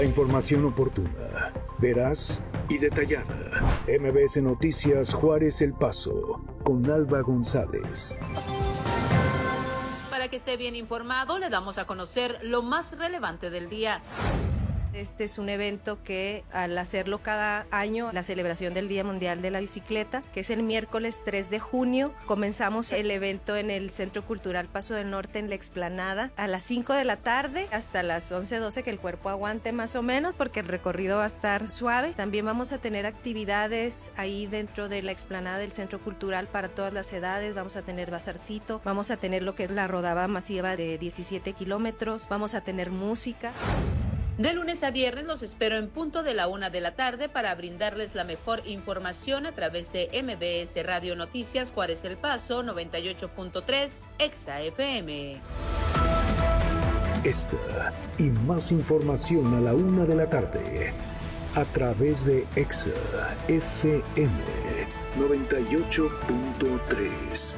La información oportuna, veraz y detallada. MBS Noticias Juárez El Paso, con Alba González. Para que esté bien informado, le damos a conocer lo más relevante del día. Este es un evento que, al hacerlo cada año, la celebración del Día Mundial de la Bicicleta, que es el miércoles 3 de junio, comenzamos el evento en el Centro Cultural Paso del Norte, en la explanada, a las 5 de la tarde hasta las 11:12, que el cuerpo aguante más o menos, porque el recorrido va a estar suave. También vamos a tener actividades ahí dentro de la explanada del Centro Cultural para todas las edades. Vamos a tener bazarcito, vamos a tener lo que es la rodada masiva de 17 kilómetros, vamos a tener música. De lunes a viernes los espero en punto de la 1 de la tarde para brindarles la mejor información a través de MBS Radio Noticias Juárez El Paso 98.3 Exa FM. Esta y más información a la 1 de la tarde a través de Exa FM 98.3.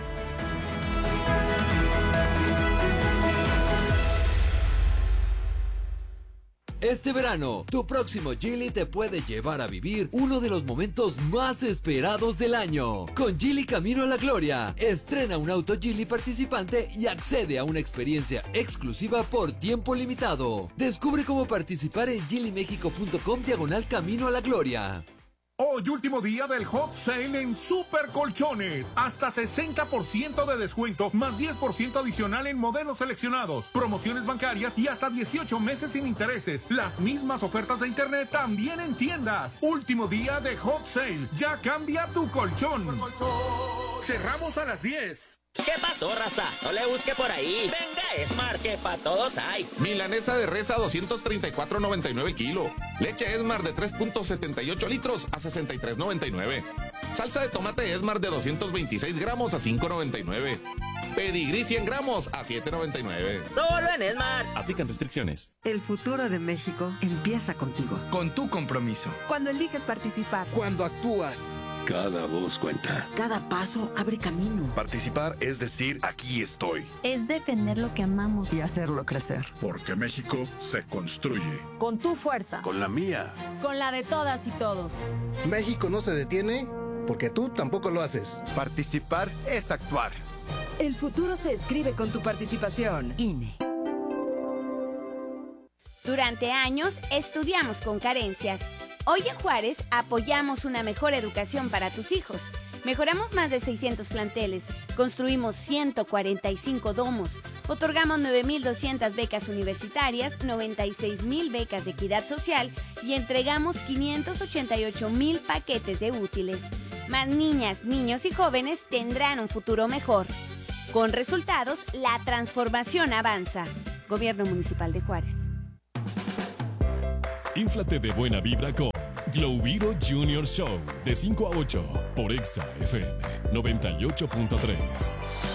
Este verano, tu próximo Geely te puede llevar a vivir uno de los momentos más esperados del año. Con Geely Camino a la Gloria, estrena un auto Geely participante y accede a una experiencia exclusiva por tiempo limitado. Descubre cómo participar en geelymexico.com/Camino a la Gloria. Hoy último día del Hot Sale en Super Colchones. Hasta 60% de descuento, más 10% adicional en modelos seleccionados. Promociones bancarias y hasta 18 meses sin intereses. Las mismas ofertas de internet también en tiendas. Último día de Hot Sale. Ya cambia tu colchón. Cerramos a las 10. ¿Qué pasó, raza? No le busque por ahí. Venga, Esmar, que pa' todos hay. Milanesa de res a 234.99 el kilo. Leche Esmar de 3.78 litros a 63.99. Salsa de tomate Esmar de 226 gramos a 5.99. Pedigrí 100 gramos a 7.99. Solo en Esmar. Aplican restricciones. El futuro de México empieza contigo. Con tu compromiso. Cuando eliges participar. Cuando actúas. Cada voz cuenta. Cada paso abre camino. Participar es decir, aquí estoy. Es defender lo que amamos y hacerlo crecer. Porque México se construye. Con tu fuerza. Con la mía. Con la de todas y todos. México no se detiene porque tú tampoco lo haces. Participar es actuar. El futuro se escribe con tu participación. INE. Durante años estudiamos con carencias. Hoy en Juárez apoyamos una mejor educación para tus hijos. Mejoramos más de 600 planteles, construimos 145 domos, otorgamos 9,200 becas universitarias, 96,000 becas de equidad social y entregamos 588,000 paquetes de útiles. Más niñas, niños y jóvenes tendrán un futuro mejor. Con resultados, la transformación avanza. Gobierno Municipal de Juárez. Inflate de buena vibra con Glow Viro Junior Show de 5 a 8 por Exa FM 98.3.